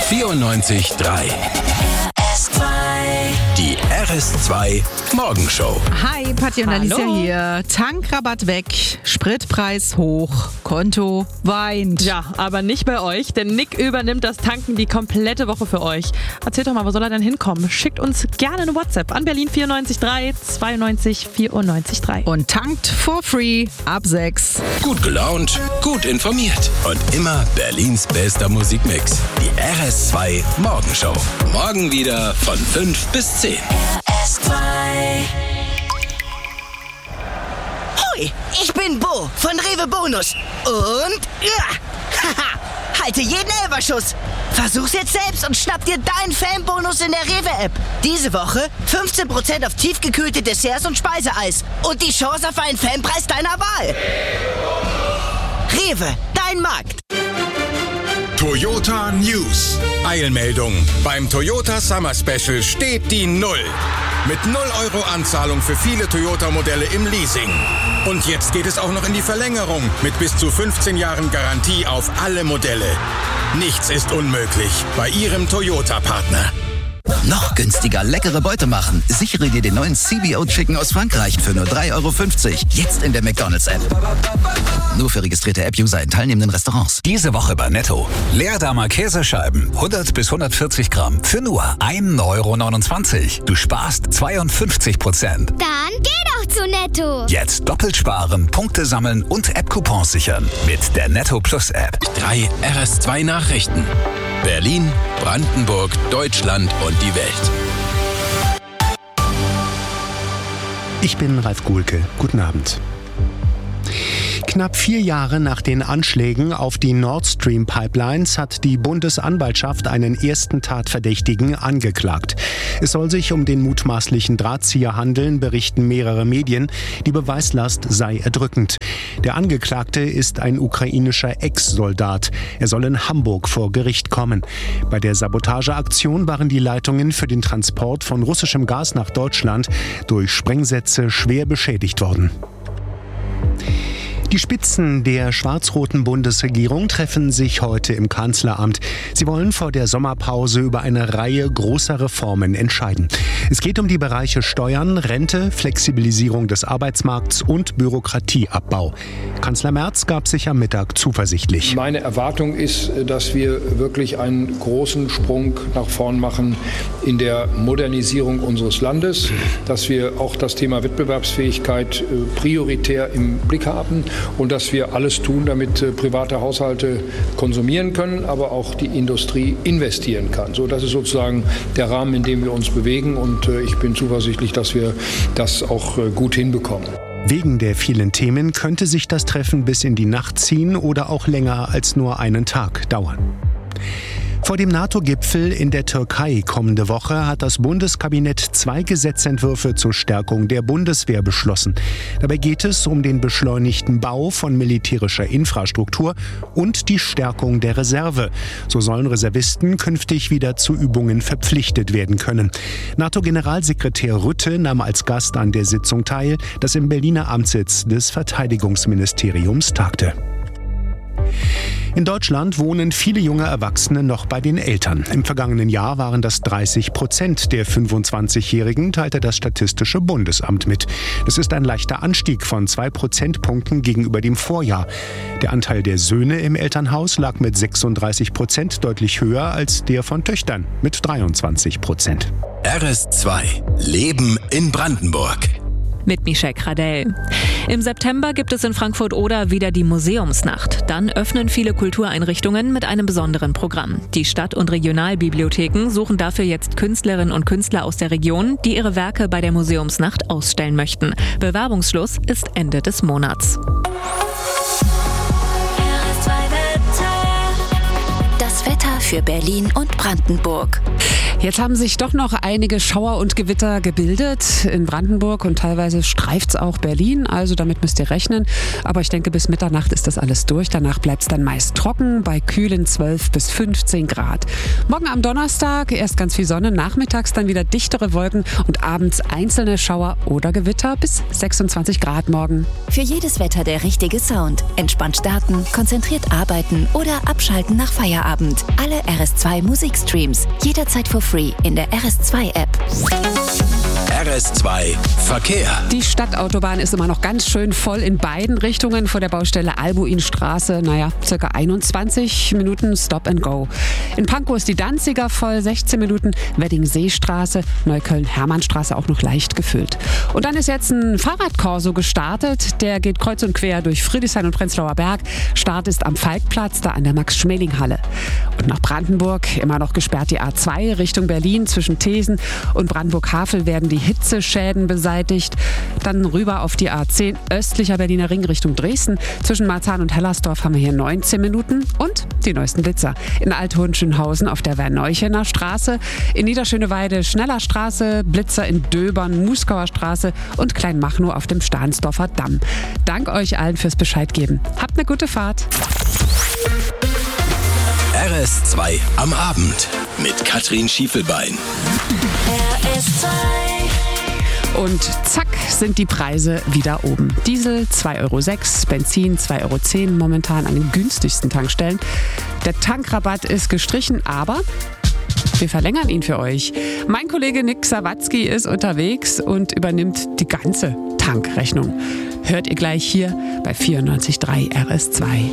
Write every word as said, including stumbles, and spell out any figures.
vierundneunzig Komma drei. Die R S zwei Morgenshow. Hi, Patti und Alicia hier. Tankrabatt weg, Spritpreis hoch, Konto weint. Ja, aber nicht bei euch, denn Nick übernimmt das Tanken die komplette Woche für euch. Erzählt doch mal, wo soll er denn hinkommen? Schickt uns gerne eine WhatsApp an Berlin vierundneunzig drei zweiundneunzig vierundneunzig drei. Und tankt for free ab sechs. Gut gelaunt, gut informiert und immer Berlins bester Musikmix. Die R S zwei Morgenshow. Morgen wieder von fünf bis zehn. R S zwei. Hoi, ich bin Bo von Rewe Bonus. Und ja, haha, halte jeden Elferschuss. Versuch's jetzt selbst und schnapp dir deinen Fanbonus in der Rewe-App. Diese Woche fünfzehn Prozent auf tiefgekühlte Desserts und Speiseeis. Und die Chance auf einen Fanpreis deiner Wahl. Rewe, dein Markt. Toyota News. Eilmeldung. Beim Toyota Summer Special steht die Null. Mit null Euro Anzahlung für viele Toyota-Modelle im Leasing. Und jetzt geht es auch noch in die Verlängerung mit bis zu fünfzehn Jahren Garantie auf alle Modelle. Nichts ist unmöglich bei Ihrem Toyota-Partner. Noch günstiger leckere Beute machen. Sichere dir den neuen C B O Chicken aus Frankreich für nur drei Euro fünfzig. Jetzt in der McDonald's-App. Nur für registrierte App-User in teilnehmenden Restaurants. Diese Woche bei Netto. Leerdammer Käsescheiben. hundert bis hundertvierzig Gramm. Für nur ein Euro neunundzwanzig. Du sparst zweiundfünfzig Prozent. Dann geh doch zu Netto. Jetzt doppelt sparen, Punkte sammeln und App-Coupons sichern. Mit der Netto Plus App. Drei R S zwei Nachrichten. Berlin, Brandenburg, Deutschland und die Welt. Ich bin Ralf Guhlke. Guten Abend. Knapp vier Jahre nach den Anschlägen auf die Nord Stream Pipelines hat die Bundesanwaltschaft einen ersten Tatverdächtigen angeklagt. Es soll sich um den mutmaßlichen Drahtzieher handeln, berichten mehrere Medien. Die Beweislast sei erdrückend. Der Angeklagte ist ein ukrainischer Ex-Soldat. Er soll in Hamburg vor Gericht kommen. Bei der Sabotageaktion waren die Leitungen für den Transport von russischem Gas nach Deutschland durch Sprengsätze schwer beschädigt worden. Die Spitzen der schwarz-roten Bundesregierung treffen sich heute im Kanzleramt. Sie wollen vor der Sommerpause über eine Reihe großer Reformen entscheiden. Es geht um die Bereiche Steuern, Rente, Flexibilisierung des Arbeitsmarkts und Bürokratieabbau. Kanzler Merz gab sich am Mittag zuversichtlich. Meine Erwartung ist, dass wir wirklich einen großen Sprung nach vorn machen in der Modernisierung unseres Landes, dass wir auch das Thema Wettbewerbsfähigkeit prioritär im Blick haben. Und dass wir alles tun, damit äh, private Haushalte konsumieren können, aber auch die Industrie investieren kann. So, das ist sozusagen der Rahmen, in dem wir uns bewegen. Und äh, ich bin zuversichtlich, dass wir das auch äh, gut hinbekommen. Wegen der vielen Themen könnte sich das Treffen bis in die Nacht ziehen oder auch länger als nur einen Tag dauern. Vor dem NATO-Gipfel in der Türkei kommende Woche hat das Bundeskabinett zwei Gesetzentwürfe zur Stärkung der Bundeswehr beschlossen. Dabei geht es um den beschleunigten Bau von militärischer Infrastruktur und die Stärkung der Reserve. So sollen Reservisten künftig wieder zu Übungen verpflichtet werden können. NATO-Generalsekretär Rutte nahm als Gast an der Sitzung teil, das im Berliner Amtssitz des Verteidigungsministeriums tagte. In Deutschland wohnen viele junge Erwachsene noch bei den Eltern. Im vergangenen Jahr waren das dreißig Prozent der fünfundzwanzigjährigen, teilte das Statistische Bundesamt mit. Das ist ein leichter Anstieg von zwei Prozentpunkten gegenüber dem Vorjahr. Der Anteil der Söhne im Elternhaus lag mit sechsunddreißig Prozent deutlich höher als der von Töchtern mit dreiundzwanzig Prozent. R S zwei. Leben in Brandenburg. Mit Michelle Kradell. Im September gibt es in Frankfurt-Oder wieder die Museumsnacht. Dann öffnen viele Kultureinrichtungen mit einem besonderen Programm. Die Stadt- und Regionalbibliotheken suchen dafür jetzt Künstlerinnen und Künstler aus der Region, die ihre Werke bei der Museumsnacht ausstellen möchten. Bewerbungsschluss ist Ende des Monats. Das Wetter für Berlin und Brandenburg. Jetzt haben sich doch noch einige Schauer und Gewitter gebildet in Brandenburg und teilweise streift es auch Berlin, also damit müsst ihr rechnen. Aber ich denke, bis Mitternacht ist das alles durch. Danach bleibt es dann meist trocken bei kühlen zwölf bis fünfzehn Grad. Morgen am Donnerstag erst ganz viel Sonne, nachmittags dann wieder dichtere Wolken und abends einzelne Schauer oder Gewitter bis sechsundzwanzig Grad morgen. Für jedes Wetter der richtige Sound. Entspannt starten, konzentriert arbeiten oder abschalten nach Feierabend. Alle R S zwei Musikstreams. Jederzeit for free in der R S zwei App. R S zwei Verkehr. Die Stadtautobahn ist immer noch ganz schön voll in beiden Richtungen vor der Baustelle Albuinstraße. Naja, circa einundzwanzig Minuten Stop and Go. In Pankow ist die Danziger voll, sechzehn Minuten. Wedding-Seestraße, Neukölln-Hermannstraße auch noch leicht gefüllt. Und dann ist jetzt ein Fahrradkorso gestartet. Der geht kreuz und quer durch Friedrichshain und Prenzlauer Berg. Start ist am Falkplatz, da an der Max-Schmeling-Halle. Und nach Brandenburg immer noch gesperrt die A zwei Richtung Berlin. Zwischen Thesen und Brandenburg-Havel werden die Hitzeschäden beseitigt. Dann rüber auf die A zehn östlicher Berliner Ring Richtung Dresden. Zwischen Marzahn und Hellersdorf haben wir hier neunzehn Minuten. Und die neuesten Blitzer. In Althohenschönhausen auf der Verneuchener Straße. In Niederschöneweide Schneller Straße. Blitzer in Döbern, Muskauer Straße und Kleinmachnow auf dem Stahnsdorfer Damm. Dank euch allen fürs Bescheid geben. Habt eine gute Fahrt. R S zwei am Abend mit Katrin Schiefelbein. R S zwei. Und zack sind die Preise wieder oben. Diesel zwei Euro sechs, Benzin zwei Euro zehn momentan an den günstigsten Tankstellen. Der Tankrabatt ist gestrichen, aber wir verlängern ihn für euch. Mein Kollege Nick Sawatzki ist unterwegs und übernimmt die ganze Tankrechnung. Hört ihr gleich hier bei vierundneunzig Komma drei R S zwei.